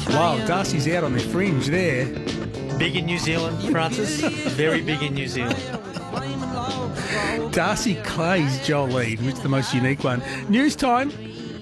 Wow, Darcy's out on the fringe there. Big in New Zealand, Francis. Very big in New Zealand. Darcy Clay's Jolene, which is the most unique one. News time.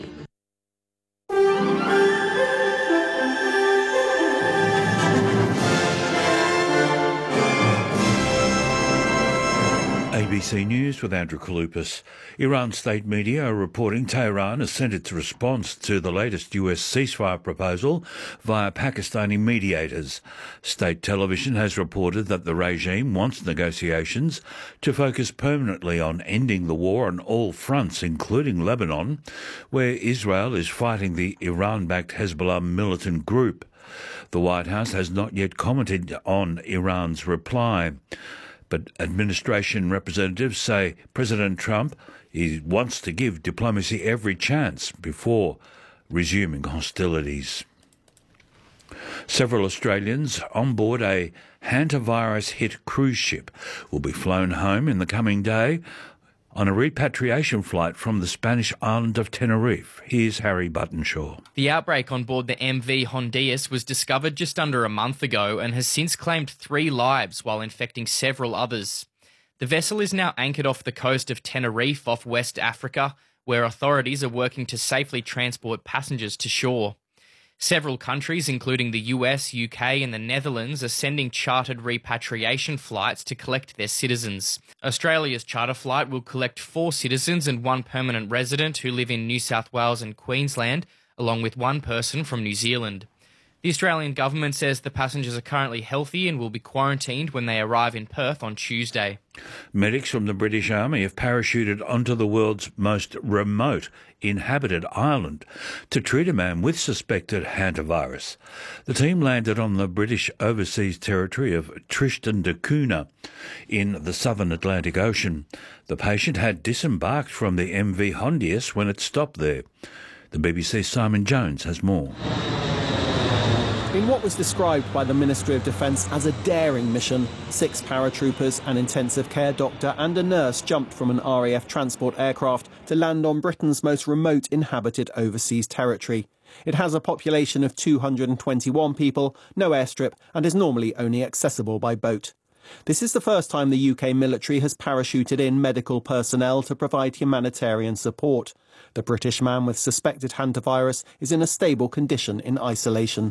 ABC News with Andrew Kaloupas. Iran state media are reporting Tehran has sent its response to the latest US ceasefire proposal via Pakistani mediators. State television has reported that the regime wants negotiations to focus permanently on ending the war on all fronts, including Lebanon, where Israel is fighting the Iran-backed Hezbollah militant group. The White House has not yet commented on Iran's reply. But administration representatives say President Trump wants to give diplomacy every chance before resuming hostilities. Several Australians on board a hantavirus-hit cruise ship will be flown home in the coming day on a repatriation flight from the Spanish island of Tenerife. Here's Harry Buttonshaw. The outbreak on board the MV Hondias was discovered just under a month ago and has since claimed 3 lives while infecting several others. The vessel is now anchored off the coast of Tenerife off West Africa, where authorities are working to safely transport passengers to shore. Several countries, including the US, UK and the Netherlands, are sending chartered repatriation flights to collect their citizens. Australia's charter flight will collect 4 citizens and 1 permanent resident who live in New South Wales and Queensland, along with 1 person from New Zealand. The Australian government says the passengers are currently healthy and will be quarantined when they arrive in Perth on Tuesday. Medics from the British Army have parachuted onto the world's most remote inhabited island to treat a man with suspected hantavirus. The team landed on the British overseas territory of Tristan da Cunha in the southern Atlantic Ocean. The patient had disembarked from the MV Hondias when it stopped there. The BBC's Simon Jones has more. In what was described by the Ministry of Defence as a daring mission, 6 paratroopers, an intensive care doctor and a nurse jumped from an RAF transport aircraft to land on Britain's most remote inhabited overseas territory. It has a population of 221 people, no airstrip, and is normally only accessible by boat. This is the first time the UK military has parachuted in medical personnel to provide humanitarian support. The British man with suspected hantavirus is in a stable condition in isolation.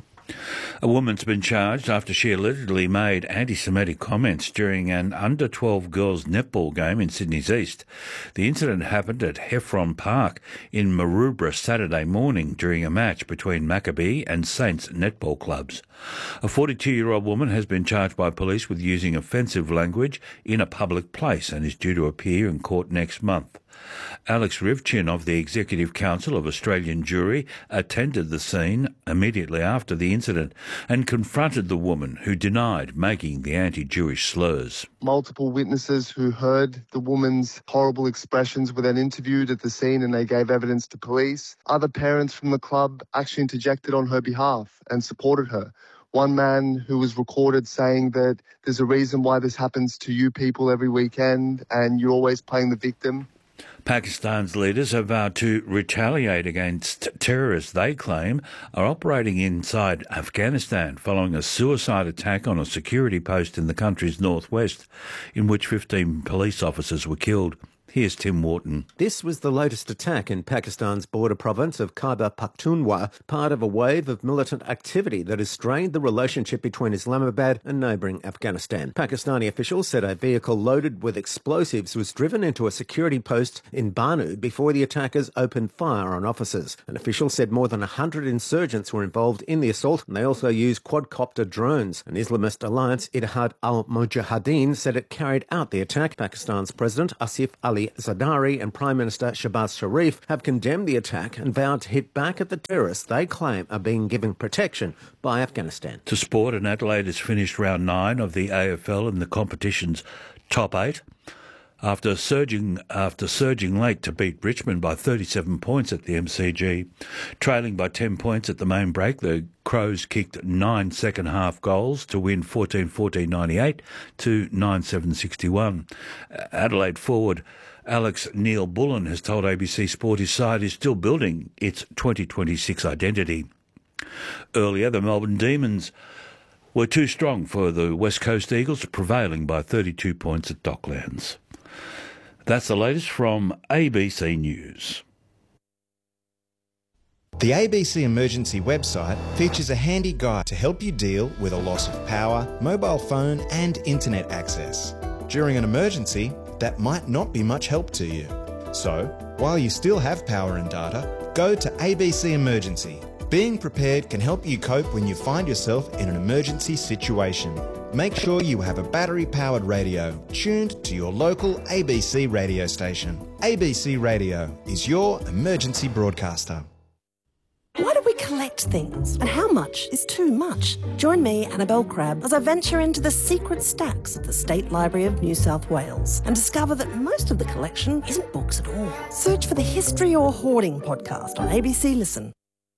A woman's been charged after she allegedly made anti-Semitic comments during an under-12 girls' netball game in Sydney's East. The incident happened at Heffron Park in Maroubra Saturday morning during a match between Maccabee and Saints netball clubs. A 42-year-old woman has been charged by police with using offensive language in a public place and is due to appear in court next month. Alex Rivchin of the Executive Council of Australian Jewry attended the scene immediately after the incident and confronted the woman who denied making the anti-Jewish slurs. Multiple witnesses who heard the woman's horrible expressions were then interviewed at the scene and they gave evidence to police. Other parents from the club actually interjected on her behalf and supported her. One man who was recorded saying that there's a reason why this happens to you people every weekend and you're always playing the victim. Pakistan's leaders have vowed to retaliate against terrorists they claim are operating inside Afghanistan following a suicide attack on a security post in the country's northwest, in which 15 police officers were killed. Here's Tim Wharton. This was the latest attack in Pakistan's border province of Khyber Pakhtunkhwa, part of a wave of militant activity that has strained the relationship between Islamabad and neighbouring Afghanistan. Pakistani officials said a vehicle loaded with explosives was driven into a security post in Banu before the attackers opened fire on officers. An official said more than 100 insurgents were involved in the assault, and they also used quadcopter drones. An Islamist alliance, Ittihad al-Mujahideen, said it carried out the attack. Pakistan's President Asif Ali Zardari and Prime Minister Shehbaz Sharif have condemned the attack and vowed to hit back at the terrorists they claim are being given protection by Afghanistan. To sport, and Adelaide has finished round 9 of the AFL in the competition's top 8. After surging late to beat Richmond by 37 points at the MCG. Trailing by 10 points at the main break, the Crows kicked 9 second-half goals to win 14-14-98 to 9-7-61. Adelaide forward Alex Neil-Bullen has told ABC Sport his side is still building its 2026 identity. Earlier, the Melbourne Demons were too strong for the West Coast Eagles, prevailing by 32 points at Docklands. That's the latest from ABC News. The ABC Emergency website features a handy guide to help you deal with a loss of power, mobile phone and internet access. During an emergency, that might not be much help to you. So, while you still have power and data, go to ABC Emergency. Being prepared can help you cope when you find yourself in an emergency situation. Make sure you have a battery-powered radio tuned to your local ABC radio station. ABC Radio is your emergency broadcaster. Why do we collect things? And how much is too much? Join me, Annabelle Crabb, as I venture into the secret stacks of the State Library of New South Wales and discover that most of the collection isn't books at all. Search for the History or Hoarding podcast on ABC Listen.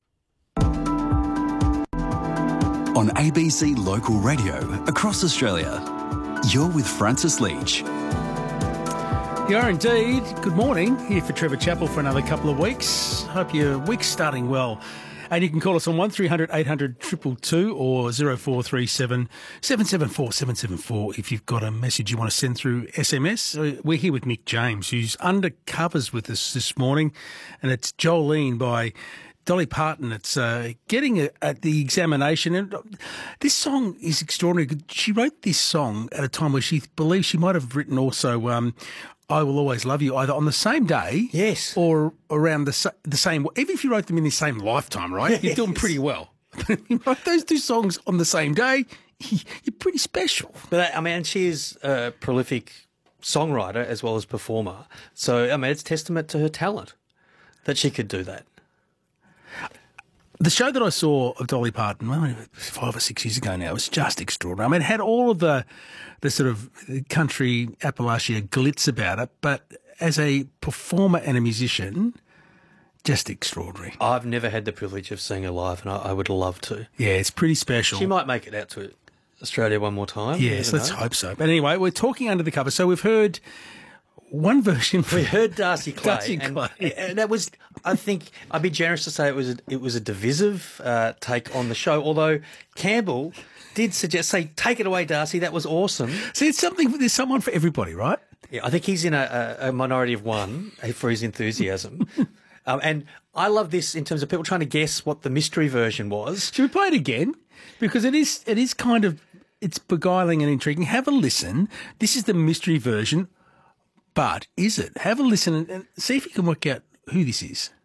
On ABC Local Radio across Australia, you're with Francis Leach. You are indeed. Good morning. Here for Trevor Chappell for another couple of weeks. Hope your week's starting well. And you can call us on 1300 800 222 or 0437 774 774 if you've got a message you want to send through SMS. We're here with Nick James, who's undercovers with us this morning, and it's Jolene by Dolly Parton. It's getting at the examination. And this song is extraordinary. She wrote this song at a time where she believes she might have written also I Will Always Love You, either on the same day, Yes. or around the same. Even if you wrote them in the same lifetime, right? Yes. You're doing pretty well. But if you write those two songs on the same day, you're pretty special. But I mean, she is a prolific songwriter as well as performer. So, I mean, it's testament to her talent that she could do that. The show that I saw of Dolly Parton, well, 5 or 6 years ago now, was just extraordinary. I mean, it had all of the sort of country Appalachia glitz about it, but as a performer and a musician, just extraordinary. I've never had the privilege of seeing her live, and I would love to. Yeah, it's pretty special. She might make it out to Australia one more time. Yes, let's hope so. But anyway, we're talking under the cover. So we've heard one version. We heard Darcy Clay. Darcy Clay. And that was, I think, I'd be generous to say it was a divisive take on the show, although Campbell did say, take it away, Darcy, that was awesome. See, there's someone for everybody, right? Yeah, I think he's in a minority of one for his enthusiasm. And I love this in terms of people trying to guess what the mystery version was. Should we play it again? Because it is kind of, it's beguiling and intriguing. Have a listen. This is the mystery version. But is it? Have a listen and see if you can work out who this is.